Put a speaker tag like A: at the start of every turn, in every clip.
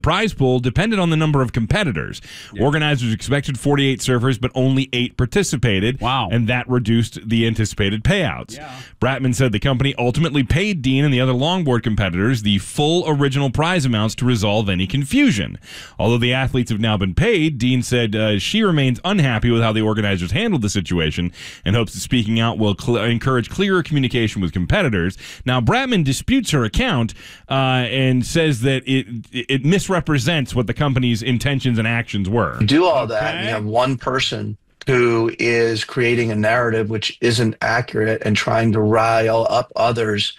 A: prize pool depended on the number of competitors. Yeah. Organizers expected 48 surfers, but only 8 participated.
B: Wow.
A: And that reduced the anticipated payouts.
B: Yeah.
A: Bratman said the company ultimately paid Dean and the other longboard competitors the full original prize amounts to resolve any confusion. Although the athletes have now been paid, Dean said she remains unhappy with how the organizers handled the situation and hopes that speaking out will encourage clearer communication with competitors. Now, Bratman disputes her account and says that it misrepresents what the company's intentions and actions were.
C: Do all that, and you have one person who is creating a narrative which isn't accurate and trying to rile up others.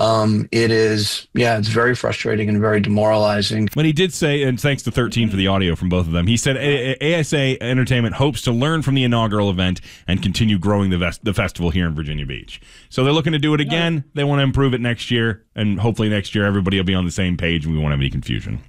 C: It's very frustrating and very demoralizing.
A: But he did say, and thanks to 13 for the audio from both of them, he said ASA Entertainment hopes to learn from the inaugural event and continue growing the festival here in Virginia Beach. So they're looking to do it again. They want to improve it next year, and hopefully next year everybody will be on the same page and we won't have any confusion.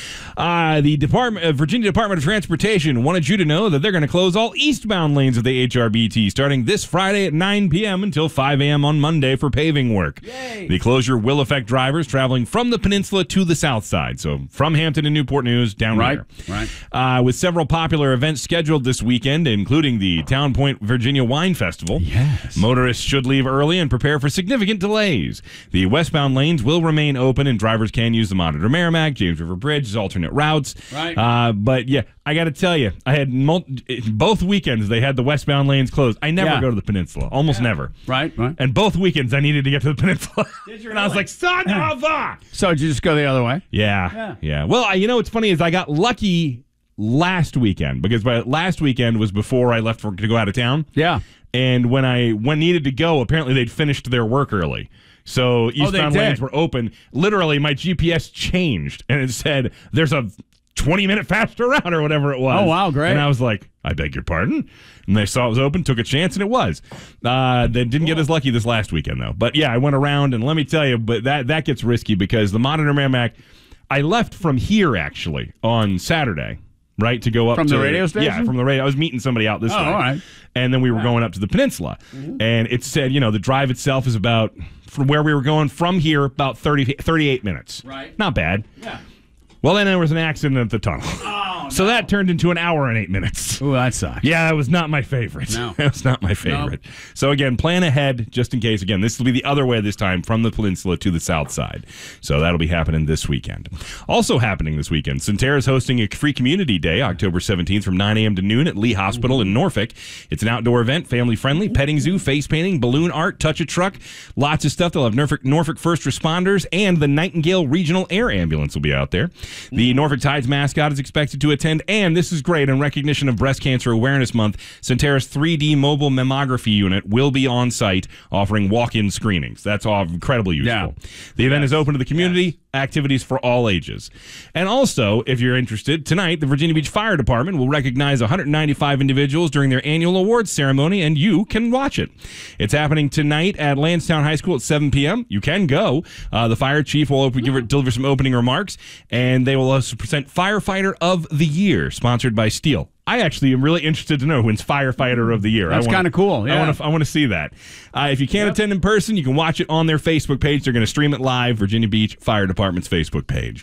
A: The Virginia Department of Transportation wanted you to know that they're going to close all eastbound lanes of the HRBT starting this Friday at 9 p.m. until 5 a.m. on Monday for paving work.
B: Yay.
A: The closure will affect drivers traveling from the peninsula to the south side, so from Hampton and Newport News down here.
B: Right.
A: With several popular events scheduled this weekend, including the Town Point Virginia Wine Festival.
B: Yes.
A: Motorists should leave early and prepare for significant delays. The westbound lanes will remain open, and drivers can use the Monitor Merrimack, James River Bridge as alternate routes.
B: Right.
A: But yeah, I got to tell you, I had both weekends they had the westbound lanes closed. I never go to the peninsula, almost never.
B: Right.
A: And both weekends I needed to get to the peninsula.
B: Did you
A: and I was like, son of a...
B: So did you just go the other way?
A: Yeah. Well, what's funny is I got lucky last weekend because last weekend was before I left to go out of town.
B: Yeah.
A: And when needed to go, apparently they'd finished their work early. So eastbound lanes were open. Literally, my GPS changed, and it said, there's a 20-minute faster route or whatever it was.
B: Oh, wow, great.
A: And I was like, I beg your pardon? And they saw it was open, took a chance, and it was. They didn't get as lucky this last weekend, though. But, yeah, I went around, and let me tell you, but that gets risky because the Monitor Merrimack, I left from here, actually, on Saturday. Right, to go up
B: from the radio station?
A: Yeah, from the radio. I was meeting somebody out this way.
B: All right.
A: And then we were going up to the peninsula. Mm-hmm. And it said, the drive itself is about, from where we were going from here, about 38 minutes.
B: Right.
A: Not bad.
B: Yeah.
A: Well, then there was an accident at the tunnel.
B: Oh,
A: so that turned into an hour and 8 minutes.
B: Ooh, that sucks.
A: Yeah, that was not my favorite.
B: No.
A: That was not my favorite. No. So, again, plan ahead just in case. Again, this will be the other way this time from the peninsula to the south side. So that'll be happening this weekend. Also happening this weekend, Centerra is hosting a free community day, October 17th from 9 a.m. to noon at Lee Hospital in Norfolk. It's an outdoor event, family-friendly, petting zoo, face painting, balloon art, touch a truck, lots of stuff. They'll have Norfolk first responders, and the Nightingale Regional Air Ambulance will be out there. The Norfolk Tides mascot is expected to attend, and this is great, in recognition of Breast Cancer Awareness Month, Centerra's 3D mobile mammography unit will be on site offering walk-in screenings. That's all incredibly useful.
B: Yeah.
A: The event is open to the community, activities for all ages. And also, if you're interested, tonight the Virginia Beach Fire Department will recognize 195 individuals during their annual awards ceremony, and you can watch it. It's happening tonight at Lansdowne High School at 7 p.m. You can go. The fire chief will deliver some opening remarks, and they will also present Firefighter of the Year, sponsored by Steel. I actually am really interested to know who wins Firefighter of the Year.
B: That's kind of cool. Yeah.
A: I want to see that. If you can't attend in person, you can watch it on their Facebook page. They're going to stream it live, Virginia Beach Fire Department's Facebook page.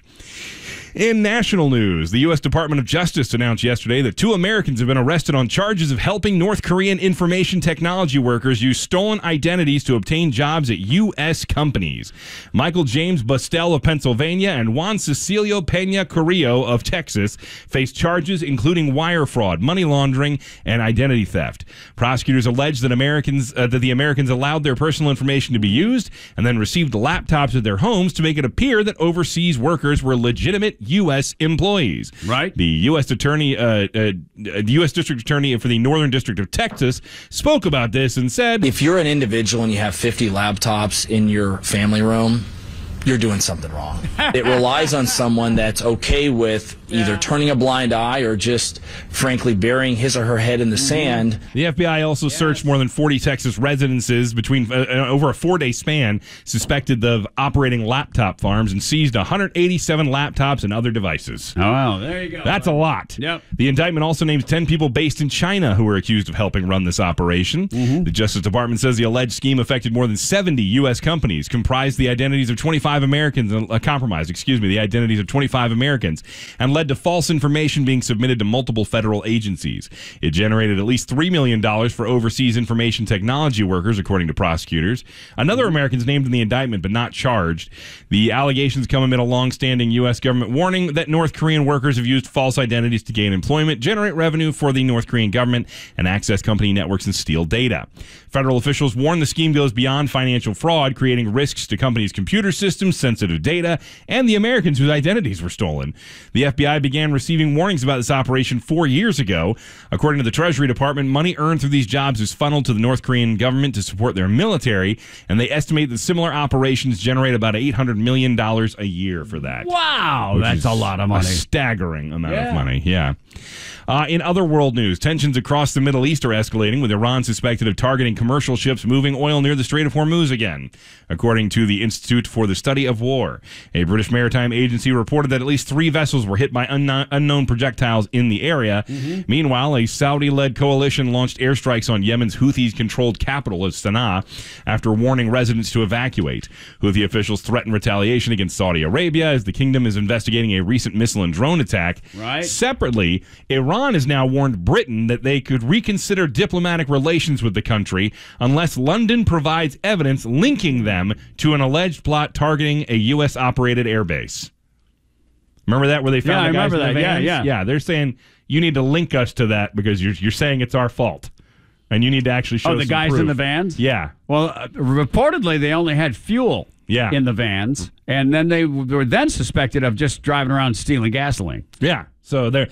A: In national news, the U.S. Department of Justice announced yesterday that 2 Americans have been arrested on charges of helping North Korean information technology workers use stolen identities to obtain jobs at U.S. companies. Michael James Bustel of Pennsylvania and Juan Cecilio Peña Carrillo of Texas face charges including wire fraud, money laundering, and identity theft. Prosecutors allege that the Americans allowed their personal information to be used and then received laptops at their homes to make it appear that overseas workers were legitimate U.S. employees.
B: Right.
A: The U.S. Attorney, the U.S. District Attorney for the Northern District of Texas spoke about this and said,
D: if you're an individual and you have 50 laptops in your family room, you're doing something wrong. It relies on someone that's okay with either turning a blind eye or just, frankly, burying his or her head in the sand.
A: The FBI also searched more than 40 Texas residences between over a 4-day span, suspected of operating laptop farms, and seized 187 laptops and other devices.
B: Oh, wow. There you go.
A: That's a lot.
B: Yep.
A: The indictment also names 10 people based in China who were accused of helping run this operation. The Justice Department says the alleged scheme affected more than 70 U.S. companies, comprised the identities of 25 25 Americans, the identities of 25 Americans, and led to false information being submitted to multiple federal agencies. It generated at least $3 million for overseas information technology workers, according to prosecutors. Another American is named in the indictment but not charged. The allegations come amid a long-standing U.S. government warning that North Korean workers have used false identities to gain employment, generate revenue for the North Korean government, and access company networks and steal data. Federal officials warn the scheme goes beyond financial fraud, creating risks to companies' computer systems, sensitive data, and the Americans whose identities were stolen. The FBI began receiving warnings about this operation 4 years ago. According to the Treasury Department, money earned through these jobs is funneled to the North Korean government to support their military, and they estimate that similar operations generate about $800 million a year for that.
B: Wow, that's a lot of money.
A: A staggering amount of money, yeah. In other world news, tensions across the Middle East are escalating, with Iran suspected of targeting commercial ships moving oil near the Strait of Hormuz again, according to the Institute for the Study of War. A British maritime agency reported that at least 3 vessels were hit by unknown projectiles in the area. Meanwhile, a Saudi-led coalition launched airstrikes on Yemen's Houthis-controlled capital of Sana'a after warning residents to evacuate. Houthi officials threatened retaliation against Saudi Arabia as the kingdom is investigating a recent missile and drone attack.
B: Right.
A: Separately, Iran has now warned Britain that they could reconsider diplomatic relations with the country unless London provides evidence linking them to an alleged plot targeting a U.S.-operated airbase. Remember that, where they found the guys in the vans? Yeah, they're saying, you need to link us to that because you're saying it's our fault. And you need to actually show
B: the
A: some
B: guys
A: proof.
B: in the vans?
A: Yeah.
B: Well, reportedly, they only had fuel in the vans, and then they were then suspected of just driving around stealing gasoline.
A: Yeah. So they're...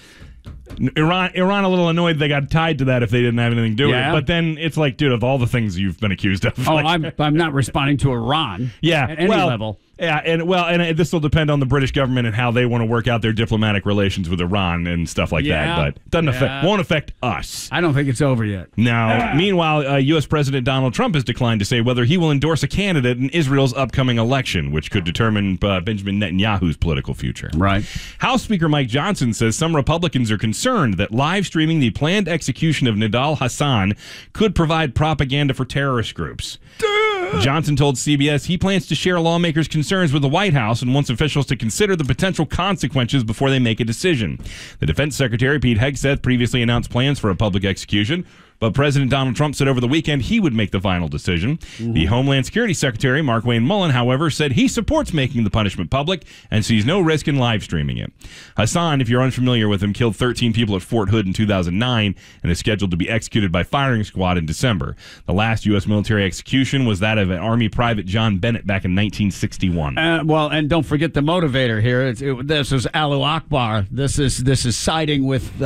A: Iran a little annoyed they got tied to that if they didn't have anything to do with it. But then it's like, dude, of all the things you've been accused of.
B: Oh, I'm not responding to Iran.
A: Yeah,
B: at any level.
A: Yeah, and this will depend on the British government and how they want to work out their diplomatic relations with Iran and stuff like that. But won't affect us.
B: I don't think it's over yet.
A: No. Meanwhile, U.S. President Donald Trump has declined to say whether he will endorse a candidate in Israel's upcoming election, which could determine Benjamin Netanyahu's political future.
B: Right.
A: House Speaker Mike Johnson says some Republicans are concerned that live streaming the planned execution of Nidal Hassan could provide propaganda for terrorist groups. Johnson told CBS he plans to share lawmakers' concerns with the White House and wants officials to consider the potential consequences before they make a decision. The Defense Secretary, Pete Hegseth, previously announced plans for a public execution, but President Donald Trump said over the weekend he would make the final decision. The Homeland Security Secretary, Markwayne Mullin, however, said he supports making the punishment public and sees no risk in live streaming it. Hassan, if you're unfamiliar with him, killed 13 people at Fort Hood in 2009 and is scheduled to be executed by firing squad in December. The last U.S. military execution was that of an Army Private John Bennett back in 1961.
B: And don't forget the motivator here. This is Allahu Akbar. This is siding with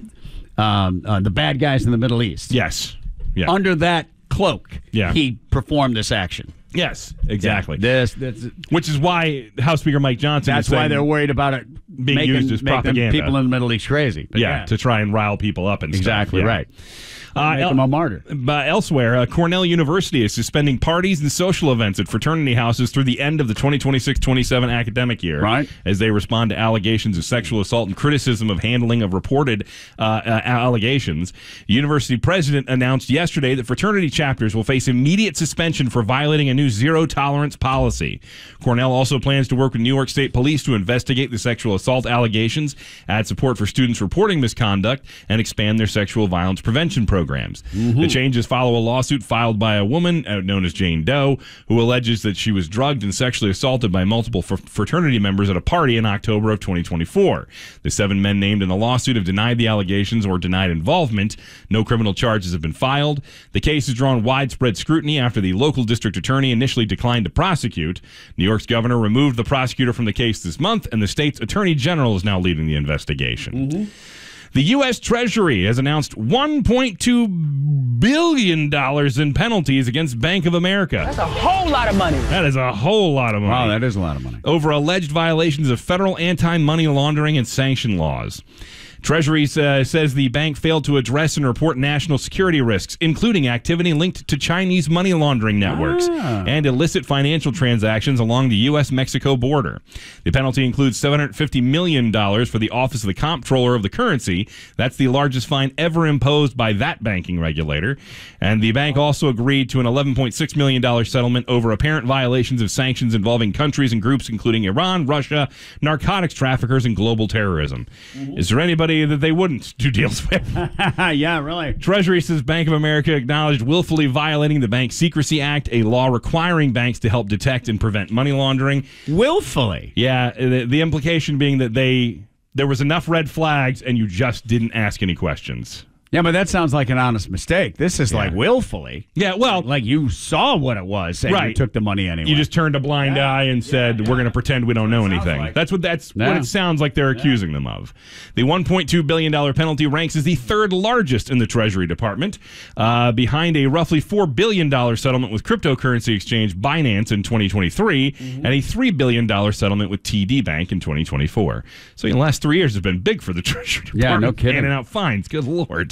B: the bad guys in the Middle East.
A: Yes. Yeah.
B: Under that cloak, he performed this action.
A: Yes, exactly.
B: Which
A: is why House Speaker Mike Johnson
B: That's why they're worried about it
A: being used as propaganda.
B: People in the Middle East crazy.
A: But to try and rile people up and
B: exactly
A: stuff.
B: Right. Make him a martyr.
A: But elsewhere, Cornell University is suspending parties and social events at fraternity houses through the end of the 2026-27 academic year, as they respond to allegations of sexual assault and criticism of handling of reported allegations. The university president announced yesterday that fraternity chapters will face immediate suspension for violating a new zero-tolerance policy. Cornell also plans to work with New York State Police to investigate the sexual assault allegations, add support for students reporting misconduct, and expand their sexual violence prevention programs. The changes follow a lawsuit filed by a woman known as Jane Doe, who alleges that she was drugged and sexually assaulted by multiple fraternity members at a party in October of 2024. The 7 men named in the lawsuit have denied the allegations or denied involvement. No criminal charges have been filed. The case has drawn widespread scrutiny after the local district attorney initially declined to prosecute. New York's governor removed the prosecutor from the case this month, and the state's attorney general is now leading the investigation. The U.S. Treasury has announced $1.2 billion in penalties against Bank of America.
E: That's a whole lot of money.
A: That is a whole lot of money.
B: Wow, that is a lot of money.
A: Over alleged violations of federal anti-money laundering and sanction laws. Treasury says the bank failed to address and report national security risks, including activity linked to Chinese money laundering networks and illicit financial transactions along the U.S.-Mexico border. The penalty includes $750 million for the Office of the Comptroller of the Currency. That's the largest fine ever imposed by that banking regulator. And the bank also agreed to an $11.6 million settlement over apparent violations of sanctions involving countries and groups including Iran, Russia, narcotics traffickers, and global terrorism. Is there anybody that they wouldn't do deals with?
B: Yeah, really.
A: Treasury says Bank of America acknowledged willfully violating the Bank Secrecy Act, a law requiring banks to help detect and prevent money laundering.
B: Willfully?
A: Yeah, the implication being that there was enough red flags and you just didn't ask any questions.
B: Yeah, but that sounds like an honest mistake. This is like willfully.
A: Yeah, well,
B: like you saw what it was and you took the money anyway.
A: You just turned a blind eye and said, we're going to pretend we don't know anything.
B: like
A: That's what it sounds like they're accusing them of. The $1.2 billion penalty ranks as the third largest in the Treasury Department, behind a roughly $4 billion settlement with cryptocurrency exchange Binance in 2023 and a $3 billion settlement with TD Bank in 2024. So in the last 3 years have been big for the Treasury Department.
B: Yeah, no kidding.
A: Handing out fines. Good Lord.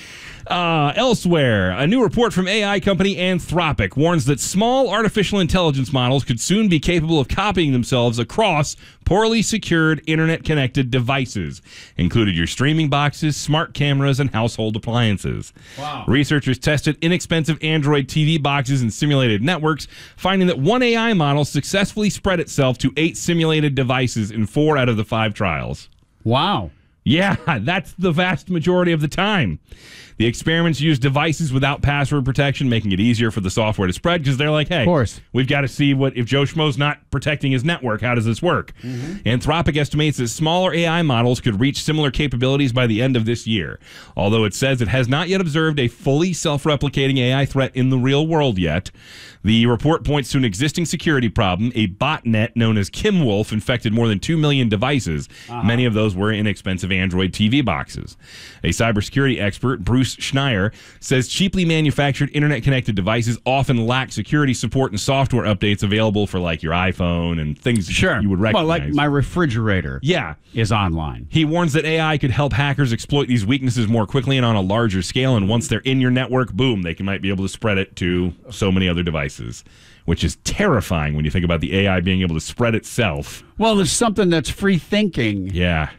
A: Elsewhere, a new report from AI company Anthropic warns that small artificial intelligence models could soon be capable of copying themselves across poorly secured internet-connected devices, including your streaming boxes, smart cameras, and household appliances.
B: Wow.
A: Researchers tested inexpensive Android TV boxes and simulated networks, finding that one AI model successfully spread itself to 8 simulated devices in 4 out of the 5 trials.
B: Wow.
A: Yeah, that's the vast majority of the time. The experiments use devices without password protection, making it easier for the software to spread because they're like, hey,
B: of course,
A: we've got to see if Joe Schmo's not protecting his network, how does this work? Anthropic estimates that smaller AI models could reach similar capabilities by the end of this year, although it says it has not yet observed a fully self-replicating AI threat in the real world yet. The report points to an existing security problem. A botnet known as Kimwolf infected more than 2 million devices. Many of those were inexpensive Android TV boxes. A cybersecurity expert, Bruce Schneier, says cheaply manufactured internet-connected devices often lack security support and software updates available for like your iPhone and things you would recognize.
B: Well, like my refrigerator is online.
A: He warns that AI could help hackers exploit these weaknesses more quickly and on a larger scale, and once they're in your network, boom, they might be able to spread it to so many other devices, which is terrifying when you think about the AI being able to spread itself.
B: Well, there's something that's free thinking.
A: Yeah.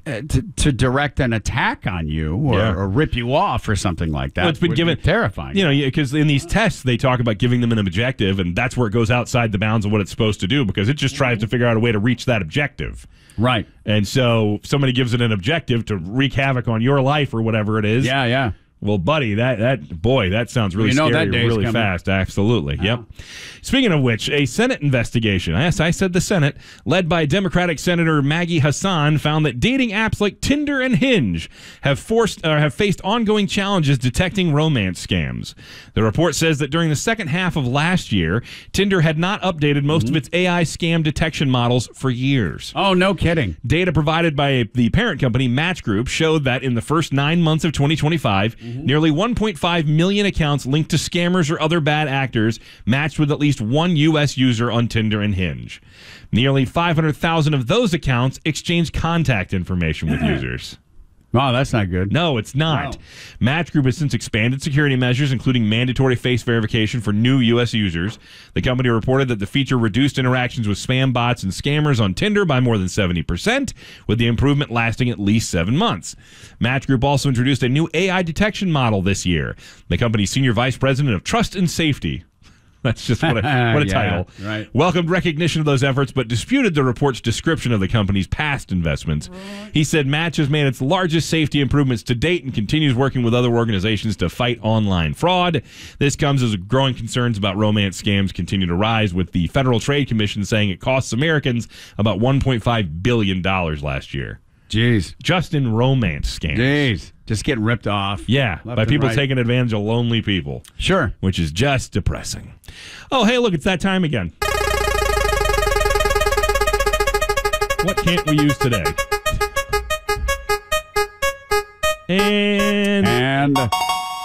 B: To direct an attack on you or rip you off or something like that.
A: Well, it's been given
B: terrifying.
A: You know, because in these tests they talk about giving them an objective, and that's where it goes outside the bounds of what it's supposed to do because it just tries to figure out a way to reach that objective.
B: Right.
A: And so somebody gives it an objective to wreak havoc on your life or whatever it is.
B: Yeah.
A: Well, buddy, that sounds really scary
B: that day's
A: really
B: coming.
A: fast. Absolutely. Yep. Speaking of which, a Senate investigation, yes, I said the Senate, led by Democratic Senator Maggie Hassan, found that dating apps like Tinder and Hinge have faced ongoing challenges detecting romance scams. The report says that during the second half of last year, Tinder had not updated most of its AI scam detection models for years.
B: Oh, no kidding.
A: Data provided by the parent company, Match Group, showed that in the first 9 months of 2025, nearly 1.5 million accounts linked to scammers or other bad actors matched with at least one U.S. user on Tinder and Hinge. Nearly 500,000 of those accounts exchanged contact information with users.
B: Wow, that's not good.
A: No, it's not.
B: No.
A: Match Group has since expanded security measures, including mandatory face verification for new U.S. users. The company reported that the feature reduced interactions with spam bots and scammers on Tinder by more than 70%, with the improvement lasting at least 7 months. Match Group also introduced a new AI detection model this year. The company's senior vice president of trust and safety, that's just what a title.
B: Right.
A: Welcomed recognition of those efforts, but disputed the report's description of the company's past investments. He said Match has made its largest safety improvements to date and continues working with other organizations to fight online fraud. This comes as growing concerns about romance scams continue to rise, with the Federal Trade Commission saying it costs Americans about $1.5 billion last year.
B: Jeez.
A: Just in romance scams.
B: Jeez. Just getting ripped off.
A: Yeah,
B: left
A: by people
B: right.
A: taking advantage of lonely people.
B: Sure.
A: Which is just depressing. Oh, hey, look, it's that time again. What can't we use today? And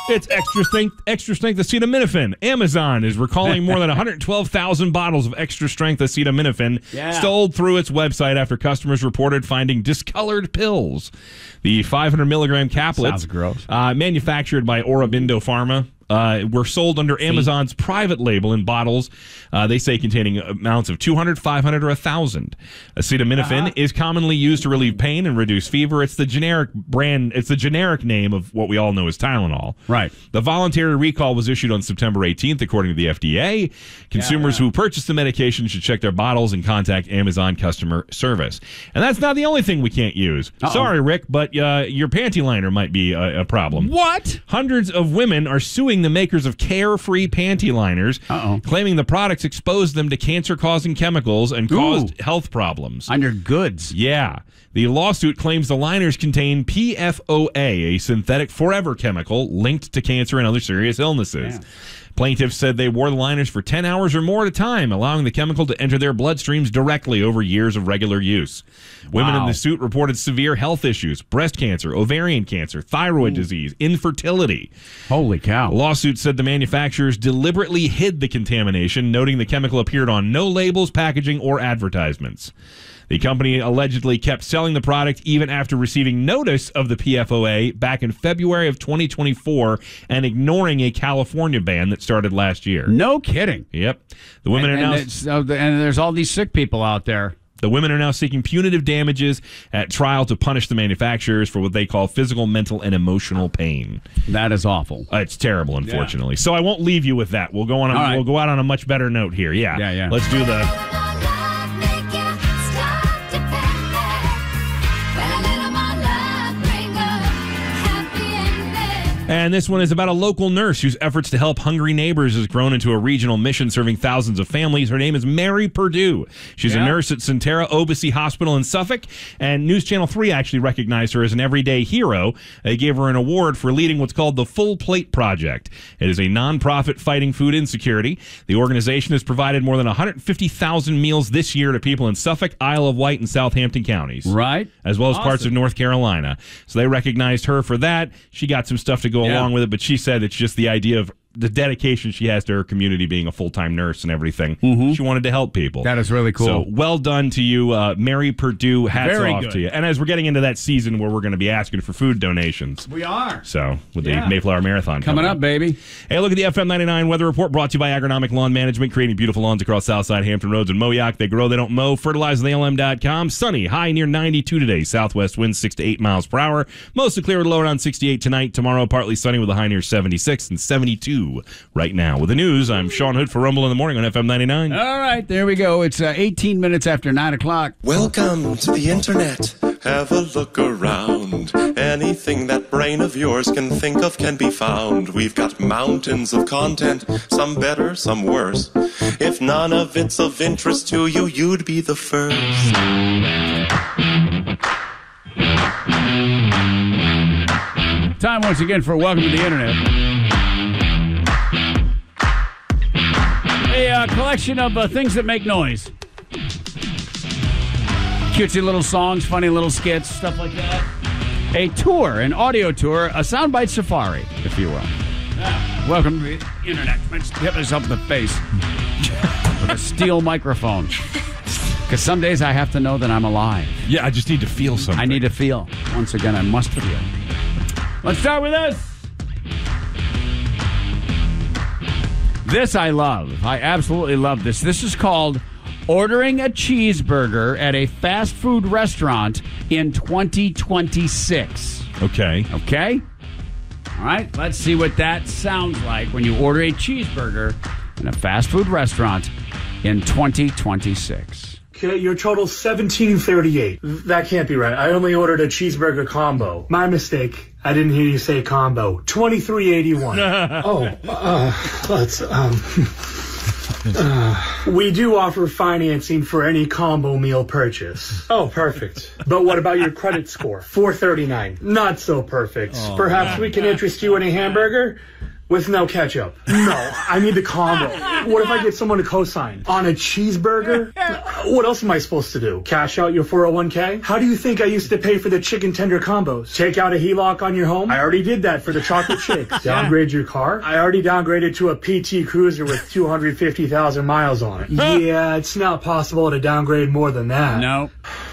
A: It's extra strength acetaminophen. Amazon is recalling more than 112,000 bottles of extra strength acetaminophen sold through its website after customers reported finding discolored pills. The 500 milligram caplets,
B: sounds gross,
A: manufactured by Aurobindo Pharma, were sold under Amazon's private label in bottles, they say, containing amounts of 200, 500, or 1,000. Acetaminophen is commonly used to relieve pain and reduce fever. It's the generic brand. It's the generic name of what we all know as Tylenol.
B: Right.
A: The voluntary recall was issued on September 18th, according to the FDA. Consumers who purchase the medication should check their bottles and contact Amazon customer service. And that's not the only thing we can't use. Sorry, Rick, but your panty liner might be a problem.
B: What?
A: Hundreds of women are suing the makers of Carefree panty liners, claiming the products exposed them to cancer-causing chemicals and caused health problems.
B: On your goods.
A: Yeah. The lawsuit claims the liners contain PFOA, a synthetic forever chemical linked to cancer and other serious illnesses. Yeah. Plaintiffs said they wore the liners for 10 hours or more at a time, allowing the chemical to enter their bloodstreams directly over years of regular use. Women in the suit reported severe health issues: breast cancer, ovarian cancer, thyroid disease, infertility.
B: Holy cow.
A: The lawsuit said the manufacturers deliberately hid the contamination, noting the chemical appeared on no labels, packaging, or advertisements. The company allegedly kept selling the product even after receiving notice of the PFOA back in February of 2024 and ignoring a California ban that started last year.
B: No kidding.
A: Yep. The women are now,
B: and there's all these sick people out there.
A: The women are now seeking punitive damages at trial to punish the manufacturers for what they call physical, mental, and emotional pain.
B: That is awful.
A: It's terrible, unfortunately. So I won't leave you with that. We'll go on. We'll go out on a much better note here. Yeah. Let's do the. And this one is about a local nurse whose efforts to help hungry neighbors has grown into a regional mission serving thousands of families. Her name is Mary Perdue. She's a nurse at Sentara Obici Hospital in Suffolk, and News Channel 3 actually recognized her as an everyday hero. They gave her an award for leading what's called the Full Plate Project. It is a nonprofit fighting food insecurity. The organization has provided more than 150,000 meals this year to people in Suffolk, Isle of Wight, and Southampton counties.
B: Right.
A: As well as parts of North Carolina. So they recognized her for that. She got some stuff to go along with it, but she said it's just the idea of the dedication she has to her community, being a full-time nurse and everything. She wanted to help people.
B: That is really cool.
A: So well done to you, Mary Perdue. Hats off to you. And as we're getting into that season where we're going to be asking for food donations.
B: We are.
A: So with the Mayflower Marathon
B: coming up, baby.
A: Hey, look at the FM 99 weather report brought to you by Agronomic Lawn Management, creating beautiful lawns across Southside, Hampton Roads, and Moyock. They grow, they don't mow. FertilizeTheLM.com. Sunny, high near 92 today. Southwest winds 6 to 8 miles per hour. Mostly clear with a low around 68 tonight. Tomorrow, partly sunny with a high near 76 and 72 right now. With the news, I'm Sean Hood for Rumble in the Morning on FM 99.
B: All right, there we go. It's 18 minutes after 9 o'clock.
E: Welcome to the internet. Have a look around. Anything that brain of yours can think of can be found. We've got mountains of content, some better, some worse. If none of it's of interest to you, you'd be the first.
B: Time once again for Welcome to the Internet. A collection of things that make noise. Cutesy little songs, funny little skits, stuff like that. A tour, an audio tour, a soundbite safari, if you will. Welcome to the Internet. Let's hit myself in the face with a steel microphone. Because some days I have to know that I'm alive.
A: Yeah, I just need to feel something.
B: I need to feel. Once again, I must feel. Let's start with this. This I love. I absolutely love this. This is called Ordering a Cheeseburger at a Fast Food Restaurant in 2026.
A: Okay.
B: Okay? All right, let's see what that sounds like when you order a cheeseburger in a fast food restaurant in 2026.
F: Okay, your total's $17.38. That can't be right. I only ordered a cheeseburger combo. My mistake. I didn't hear you say combo. $23.81. We do offer financing for any combo meal purchase. Oh, perfect. But what about your credit score? $439. Not so perfect. Perhaps we can interest you in a hamburger? with no ketchup. No, I need the combo. What if I get someone to co-sign on a cheeseburger? What else am I supposed to do? Cash out your 401k? How do you think I used to pay for the chicken tender combos? Take out a HELOC on your home? I already did that for the chocolate shake. Downgrade your car? I already downgraded to a PT Cruiser with 250,000 miles on it. Yeah, it's not possible to downgrade more than that.
B: No.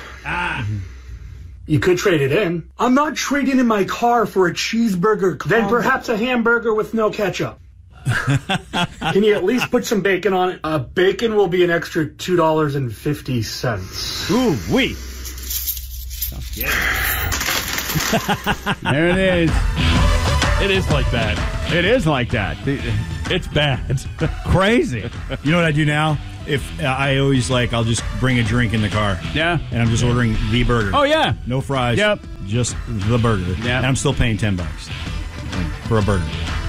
F: You could trade it in. I'm not trading in my car for a cheeseburger. Then perhaps a hamburger with no ketchup. Can you at least put some bacon on it? Bacon will be an extra $2.50.
B: Ooh, wee. Yeah. There it is.
A: It is like that.
B: It is like that.
A: It's bad.
G: Crazy. You know what I do now? If I always I'll just bring a drink in the car.
B: Yeah.
G: And I'm just ordering the burger.
B: Oh, yeah.
G: No fries.
B: Yep.
G: Just the burger.
B: Yeah.
G: And I'm still paying $10 for a burger.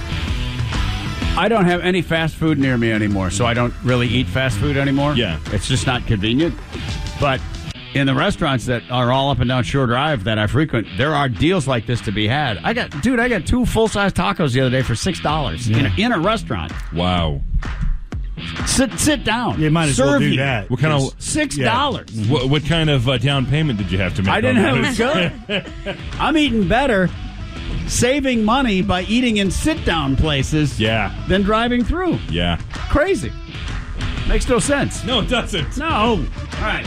B: I don't have any fast food near me anymore, so I don't really eat fast food anymore.
A: Yeah.
B: It's just not convenient. But in the restaurants that are all up and down Shore Drive that I frequent, there are deals like this to be had. I got 2 full-size tacos the other day for $6 in a restaurant.
A: Wow.
B: Sit down.
G: You might as well
B: Serve
G: do
B: you.
G: that.
A: What kind of
B: $6.
A: What kind of down payment did you have to make?
B: I didn't have good. I'm eating better saving money by eating in sit-down places than driving through.
A: Yeah.
B: Crazy. Makes no sense.
A: No, it doesn't.
B: No. All right.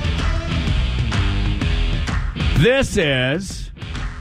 B: This is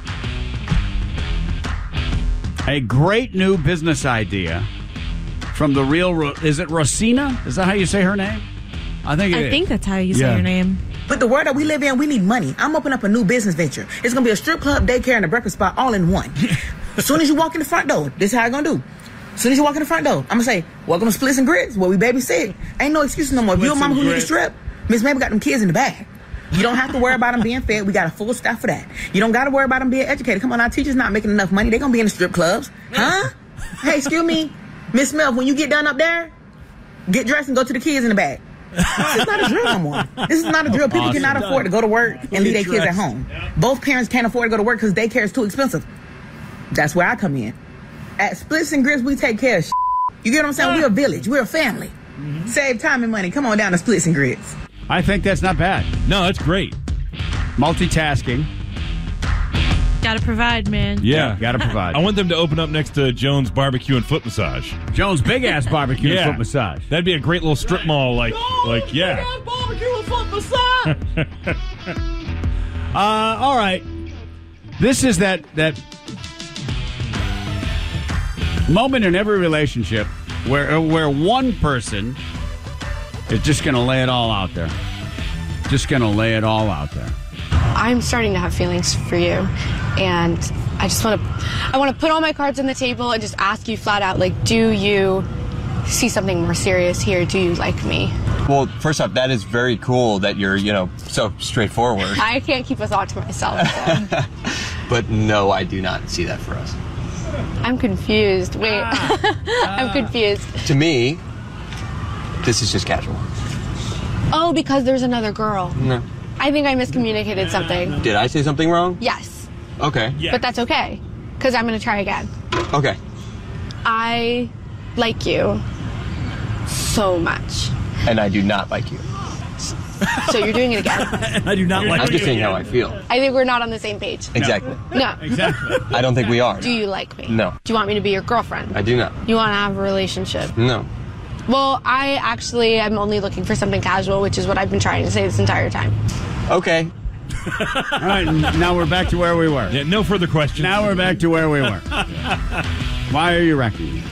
B: a great new business idea from the real... Is it Rosina? Is that how you say her name? I think
H: that's how you say your name.
I: But the world that we live in, we need money. I'm opening up a new business venture. It's going to be a strip club, daycare, and a breakfast spot all in one. As soon as you walk in the front door, this is how I'm going to do. As soon as you walk in the front door, I'm going to say, welcome to Splits and Grits, where we babysit. Ain't no excuses no more. If you're a mama who need a strip, Miss Mabel got them kids in the bag. You don't have to worry about them being fed. We got a full staff for that. You don't got to worry about them being educated. Come on, our teachers not making enough money. They're going to be in the strip clubs. Huh? Hey, excuse me, Miss Mel, when you get done up there, get dressed and go to the kids in the bag. This is not a drill no more. This is not a drill. People cannot afford to go to work and leave their kids at home. Both parents can't afford to go to work because daycare is too expensive. That's where I come in. At Splits and Grits, we take care of shit. You get what I'm saying? We're a village. We're a family. Save time and money. Come on down to Splits and Grits.
B: I think that's not bad.
A: No, that's great.
B: Multitasking.
H: Gotta provide, man.
A: Yeah.
B: Gotta provide.
A: I want them to open up next to Jones Barbecue and Foot Massage.
B: Jones Big Ass Barbecue and Foot Massage.
A: That'd be a great little strip mall,
B: Big Ass Barbecue and Foot Massage. All right. This is that moment in every relationship where one person is just going to lay it all out there. Just going to lay it all out there.
J: I'm starting to have feelings for you, and I want to put all my cards on the table and just ask you flat out, do you see something more serious here? Do you like me?
K: Well, first off, that is very cool that you're, so straightforward.
J: I can't keep a thought to myself. So.
K: But no, I do not see that for us.
J: I'm confused. Wait. I'm confused.
K: To me, this is just casual.
J: Oh, because there's another girl.
K: No.
J: I think I miscommunicated something.
K: Did I say something wrong?
J: Yes.
K: Okay.
J: Yeah. But that's okay, because I'm going to try again.
K: Okay.
J: I like you so much.
K: And I do not like you.
J: So you're doing it again.
G: I do not like you.
K: I'm just saying how I feel.
J: I think we're not on the same page.
K: Exactly.
J: No.
B: Exactly.
K: I don't think we are.
J: Do you like me?
K: No.
J: Do you want me to be your girlfriend?
K: I do not.
J: You want to have a relationship?
K: No.
J: Well, I actually am only looking for something casual, which is what I've been trying to say this entire time.
K: Okay.
B: All right, now we're back to where we were.
A: Yeah, no further questions.
B: Now we're back to where we were. Why are you wrecking me?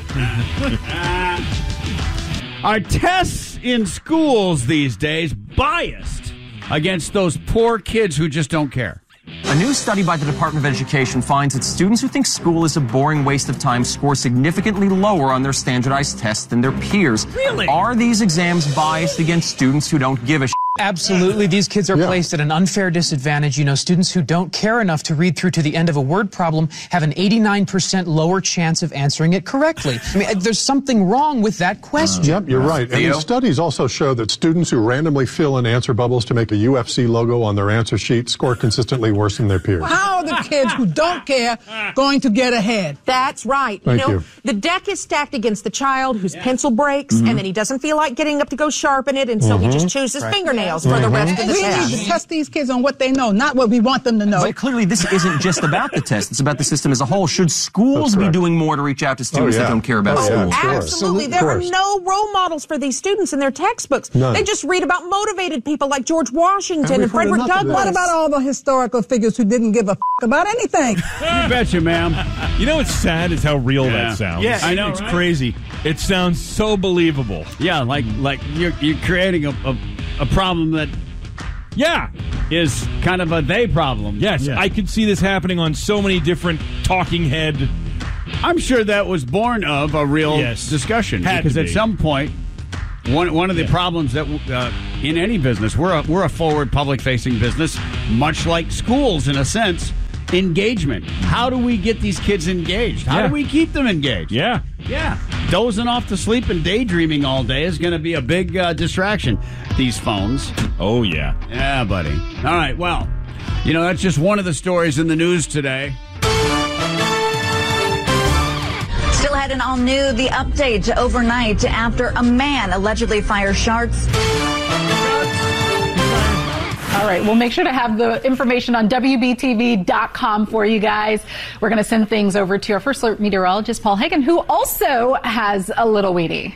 B: Are tests in schools these days biased against those poor kids who just don't care?
L: A new study by the Department of Education finds that students who think school is a boring waste of time score significantly lower on their standardized tests than their peers.
B: Really?
L: Are these exams biased against students who don't give a shit?
M: Absolutely. These kids are placed at an unfair disadvantage. Students who don't care enough to read through to the end of a word problem have an 89% lower chance of answering it correctly. I mean, there's something wrong with that question.
N: Yep, you're right. And the studies also show that students who randomly fill in answer bubbles to make a UFC logo on their answer sheet score consistently worse than their peers.
M: How?
O: the kids who don't care going to get ahead.
P: That's right.
N: Thank you.
P: The deck is stacked against the child whose pencil breaks, and then he doesn't feel like getting up to go sharpen it, and so he just chews his fingernails for the rest of the
O: We need
P: test.
O: to test these kids on what they know, not what we want them to know.
L: But clearly, this isn't just about the test. It's about the system as a whole. Should schools be doing more to reach out to students that don't care about school?
P: Absolutely. There are no role models for these students in their textbooks.
N: None.
P: They just read about motivated people like George Washington and Frederick Douglass.
O: What about all the historical figures who didn't give a about anything?
B: You betcha, ma'am.
A: You know what's sad is how real that sounds.
B: Yeah, I know,
A: It's
B: right?
A: crazy. It sounds so believable.
B: Yeah, like you're creating a problem that is kind of a they problem.
A: Yes, I could see this happening on so many different talking head.
B: I'm sure that was born of a real discussion because at some point, one of the problems that in any business, we're a forward public-facing business, much like schools in a sense. Engagement. How do we get these kids engaged? How do we keep them engaged? Yeah. Dozing off to sleep and daydreaming all day is going to be a big distraction. These phones.
A: Oh, yeah.
B: Yeah, buddy. All right, well, that's just one of the stories in the news today.
Q: Still heading on new, the update overnight after a man allegedly fired shots.
R: All right, we'll make sure to have the information on WBTV.com for you guys. We're going to send things over to our first alert meteorologist, Paul Hagen, who also has a little weedy.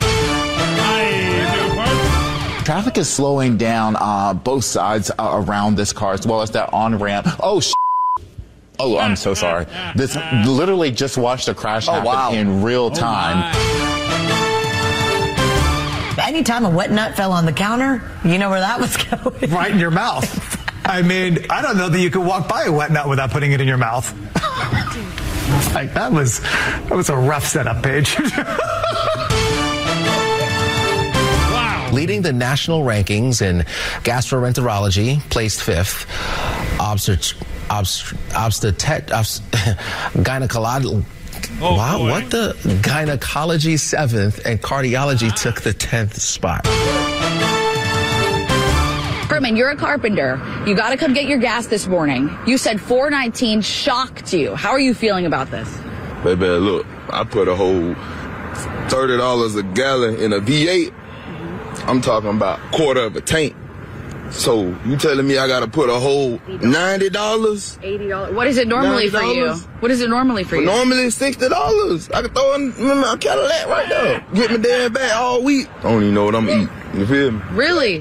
S: Traffic is slowing down both sides around this car, as well as that on-ramp. Oh, I'm so sorry. This literally just watched a crash happen in real time.
T: Anytime a wet nut fell on the counter, you know where that was going.
U: Right in your mouth. I mean, I don't know that you could walk by a wet nut without putting it in your mouth. Like, that was a rough setup, Paige.
V: Leading the national rankings in gastroenterology, placed 5th. Gynecology. Wow, what the? Gynecology 7th and cardiology took the 10th spot.
W: Herman, you're a carpenter. You got to come get your gas this morning. You said $4.19 shocked you. How are you feeling about this?
X: Baby, look, I put a whole $30 a gallon in a V8. I'm talking about quarter of a tank. So you telling me I got to put a whole $90?
W: $80. What is it normally for you? What is it normally for you?
X: Normally $60. I can throw in a Cadillac right now. Get my dad back all week. I don't even know what I'm eating. You feel me?
W: Really?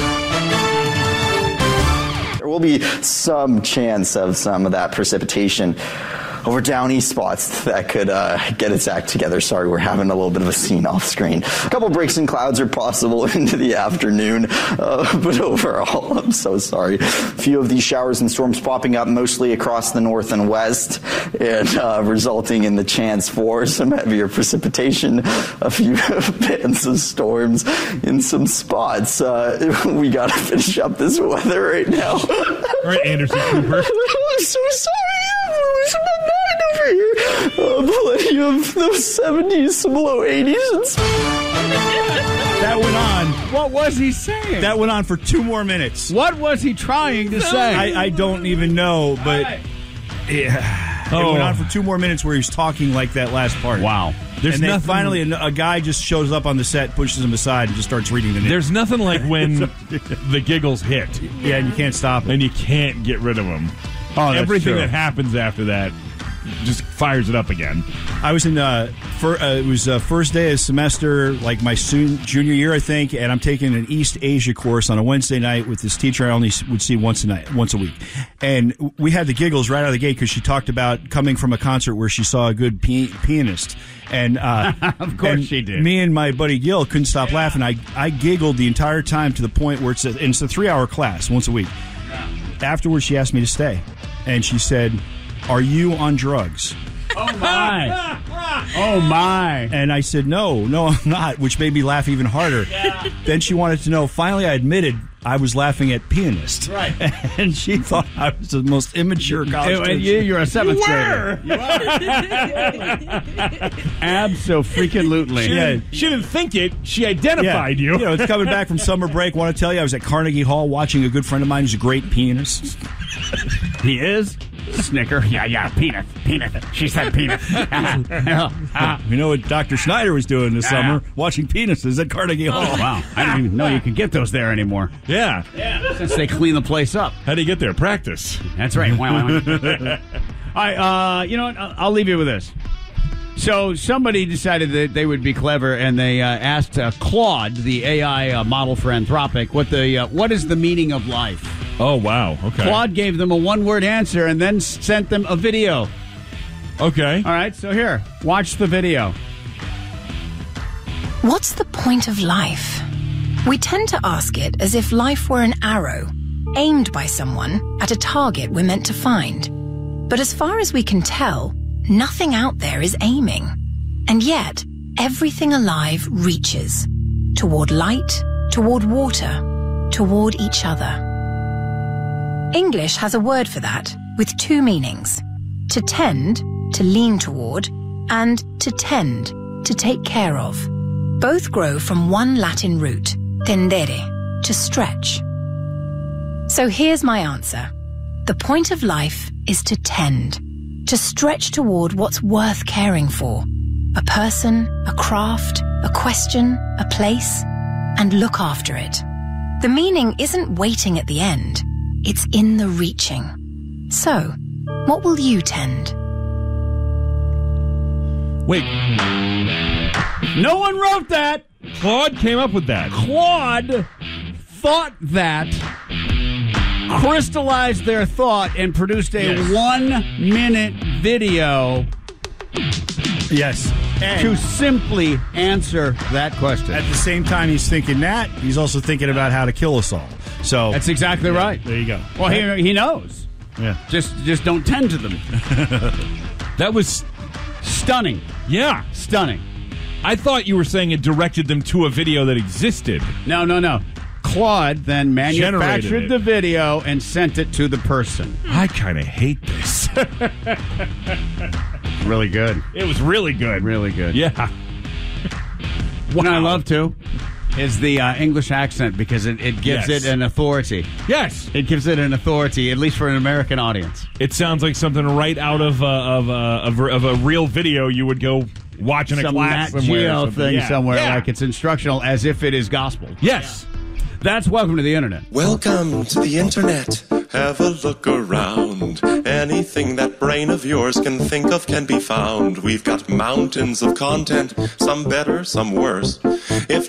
Y: There will be some chance of some of that precipitation over down east spots that could get its act together. Sorry, we're having a little bit of a scene off screen. A couple breaks in clouds are possible into the afternoon, but overall, I'm so sorry. A few of these showers and storms popping up mostly across the north and west, and resulting in the chance for some heavier precipitation, a few bands of storms in some spots. We got to finish up this weather right now.
A: All right, Anderson Cooper.
Y: I'm so sorry. Over here. Plenty of those 70s, some low 80s.
G: That went on.
B: What was he saying?
G: That went on for 2 more minutes.
B: What was he trying to say?
G: I don't even know, but it went on for 2 more minutes where he was talking like that last part.
B: Wow.
G: And then finally a guy just shows up on the set, pushes him aside, and just starts reading the news.
A: There's nothing like when the giggles hit.
G: Yeah, and you can't stop them.
A: And you can't get rid of them.
G: Oh, that's
A: everything
G: true.
A: that happens after that just fires it up again.
G: I was in it was first day of semester, like my junior year, I think, and I'm taking an East Asia course on a Wednesday night with this teacher I only would see once a week. And we had the giggles right out of the gate because she talked about coming from a concert where she saw a good pianist. And
B: of course she did.
G: Me and my buddy Gil couldn't stop laughing. I giggled the entire time to the point where it's a 3-hour class once a week. Afterwards, she asked me to stay. And she said, "Are you on drugs?"
B: Oh, my. Oh, my.
G: And I said, no, I'm not, which made me laugh even harder. Yeah. Then she wanted to know. Finally, I admitted I was laughing at pianist.
B: Right.
G: And she thought I was the most immature college student.
B: You're a 7th grader.
G: You
B: Abso-freaking-lutely.
A: She didn't think it. She identified you.
G: You know, it's coming back from summer break. Want to tell you, I was at Carnegie Hall watching a good friend of mine who's a great pianist.
B: He is? Snicker. Yeah, peanut. She said peanut.
G: We know what Dr. Schneider was doing this summer, watching penises at Carnegie Hall.
B: Oh, wow. I didn't even know you could get those there anymore.
A: Yeah.
B: Since they clean the place up.
A: How do you get there? Practice.
B: That's right. All right, you know what? I'll leave you with this. So somebody decided that they would be clever, and they asked Claude, the AI model for Anthropic, what is the meaning of life?
A: Oh, wow. Okay.
B: Claude gave them a one-word answer and then sent them a video.
A: Okay.
B: All right, so here, watch the video.
C: What's the point of life? We tend to ask it as if life were an arrow, aimed by someone at a target we're meant to find. But as far as we can tell, nothing out there is aiming. And yet, everything alive reaches toward light, toward water, toward each other. English has a word for that, with two meanings. To tend, to lean toward, and to tend, to take care of. Both grow from one Latin root, tendere, to stretch. So here's my answer. The point of life is to tend, to stretch toward what's worth caring for. A person, a craft, a question, a place, and look after it. The meaning isn't waiting at the end. It's in the reaching. So, what will you tend?
A: Wait.
B: No one wrote that.
A: Claude came up with that.
B: Claude thought that, crystallized their thought, and produced a 1-minute video.
G: Yes.
B: To simply answer that question.
G: At the same time he's thinking that, he's also thinking about how to kill us all. So
B: that's exactly right.
G: There you go.
B: Well, he knows.
G: Yeah.
B: Just don't tend to them.
A: That was
B: stunning.
A: Yeah.
B: Stunning.
A: I thought you were saying it directed them to a video that existed.
B: No. Claude then manufactured
A: Generated
B: the video and sent it to the person.
A: I kind of hate this.
B: Really good.
A: It was really good.
B: Really good.
A: Yeah.
B: What I love, too, is the English accent, because it gives it an authority.
A: Yes.
B: It gives it an authority, at least for an American audience.
A: It sounds like something right out of a real video you would go watch in a class
B: Nat
A: somewhere.
B: Geo thing somewhere,
A: Yeah.
B: like it's instructional, as if it is gospel.
A: Yes.
B: That's Welcome to the Internet.
D: Welcome to the Internet. Have a look around. Anything that brain of yours can think of can be found. We've got mountains of content, some better, some worse. If